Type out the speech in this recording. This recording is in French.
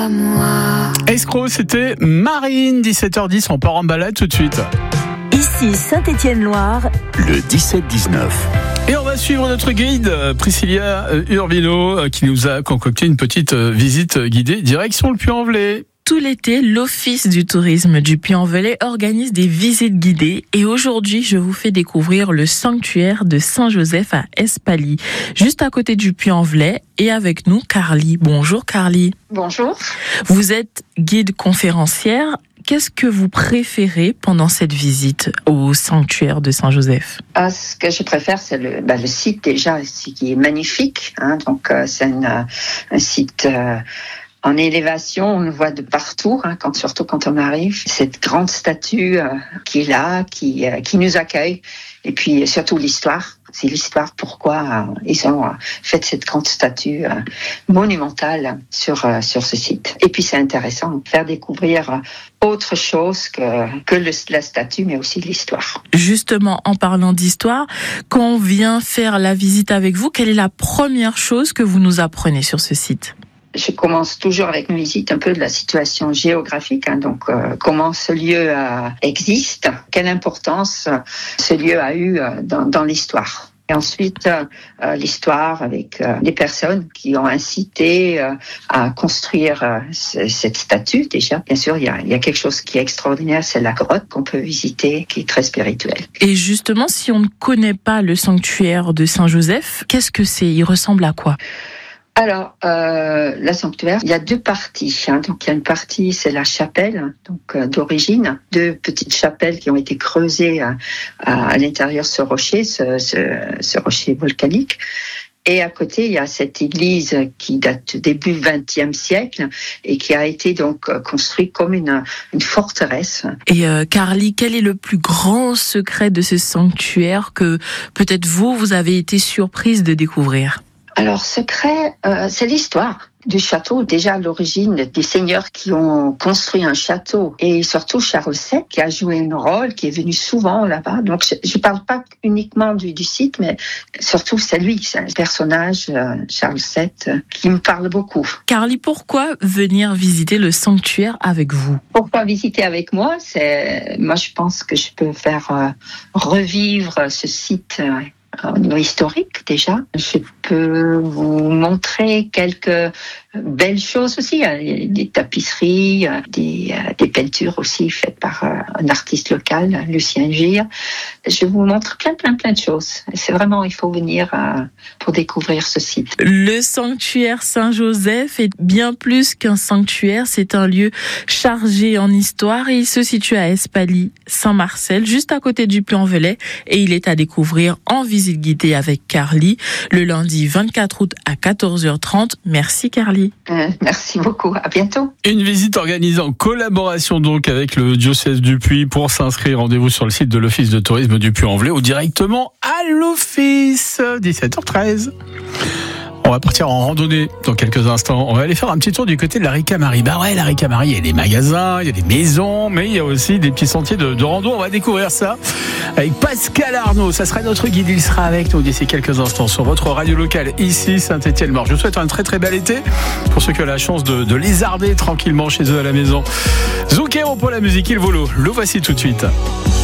à moi. Escroc, c'était Marine, 17h10, on part en balade tout de suite. Ici Saint-Étienne-Loire, le 17-19. Et on va suivre notre guide, Priscilla Urbino, qui nous a concocté une petite visite guidée direction le Puy-en-Velay. Tout l'été, l'Office du tourisme du Puy-en-Velay organise des visites guidées et aujourd'hui, je vous fais découvrir le sanctuaire de Saint-Joseph à Espaly, juste à côté du Puy-en-Velay et avec nous, Carly. Bonjour Carly. Bonjour. Vous êtes guide conférencière. Qu'est-ce que vous préférez pendant cette visite au sanctuaire de Saint-Joseph ? Ce que je préfère, c'est le site déjà, qui est magnifique. C'est un site en élévation, on le voit de partout, surtout quand on arrive. Cette grande statue qui est là, qui nous accueille. Et puis surtout l'histoire. C'est l'histoire pourquoi ils ont fait cette grande statue monumentale sur ce site. Et puis c'est intéressant de faire découvrir autre chose que la statue, mais aussi l'histoire. Justement, en parlant d'histoire, quand on vient faire la visite avec vous, quelle est la première chose que vous nous apprenez sur ce site ? Je commence toujours avec une visite un peu de la situation géographique, comment ce lieu existe, quelle importance ce lieu a eu dans l'histoire. Et ensuite, l'histoire avec les personnes qui ont incité à construire cette statue. Déjà, bien sûr, il y a quelque chose qui est extraordinaire, c'est la grotte qu'on peut visiter, qui est très spirituelle. Et justement, si on ne connaît pas le sanctuaire de Saint-Joseph, qu'est-ce que c'est ? Il ressemble à quoi ? Alors, la sanctuaire, il y a deux parties. Donc, il y a une partie, c'est la chapelle, d'origine, deux petites chapelles qui ont été creusées à l'intérieur de ce rocher, ce rocher volcanique. Et à côté, il y a cette église qui date du début XXe siècle et qui a été donc construite comme une forteresse. Et Carly, quel est le plus grand secret de ce sanctuaire que peut-être vous avez été surprise de découvrir ? Alors, secret, c'est l'histoire du château. Déjà, à l'origine, des seigneurs qui ont construit un château. Et surtout, Charles VII, qui a joué un rôle, qui est venu souvent là-bas. Donc, je parle pas uniquement du site, mais surtout, c'est lui. C'est un personnage, Charles VII, qui me parle beaucoup. Carly, pourquoi venir visiter le sanctuaire avec vous ? Pourquoi visiter avec moi ? Moi, je pense que je peux faire revivre ce site au niveau historique déjà. Je peux vous montrer quelques belles choses aussi. Il y a des tapisseries, des peintures aussi faites par un artiste local, Lucien Gire. Je vous montre plein de choses. C'est vraiment, il faut venir pour découvrir ce site. Le sanctuaire Saint-Joseph est bien plus qu'un sanctuaire. C'est un lieu chargé en histoire et il se situe à Espaly, Saint-Marcel, juste à côté du Puy-en-Velay. Et il est à découvrir en visite guidée avec Carly le lundi 24 août à 14h30. Merci Carly. Merci beaucoup. À bientôt. Une visite organisée en collaboration donc avec le diocèse du Puy. Pour s'inscrire, rendez-vous sur le site de l'Office de tourisme du Puy-en-Velay ou directement à l'office, 17h13. On va partir en randonnée dans quelques instants. On va aller faire un petit tour du côté de la Ricamarie. Bah ouais, la Ricamarie, il y a des magasins, il y a des maisons, mais il y a aussi des petits sentiers de rando. On va découvrir ça avec Pascal Arnaud. Ça sera notre guide. Il sera avec nous d'ici quelques instants sur votre radio locale ici, Saint-Étienne-Loire. Je vous souhaite un très très bel été pour ceux qui ont la chance de lézarder tranquillement chez eux à la maison. Zucchero pour la musique, il volo. Le voici tout de suite.